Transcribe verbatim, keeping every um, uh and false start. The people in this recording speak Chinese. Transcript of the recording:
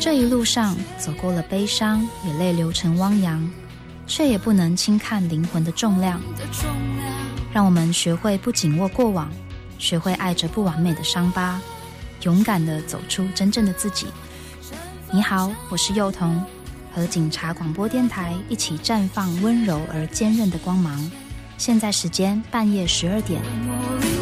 这一路上走过了悲伤，也泪流成汪洋，却也不能轻看灵魂的重量。让我们学会不紧握过往，学会爱着不完美的伤疤，勇敢地走出真正的自己。你好，我是幼童，和警察广播电台一起绽放温柔而坚韧的光芒。现在时间半夜十二点。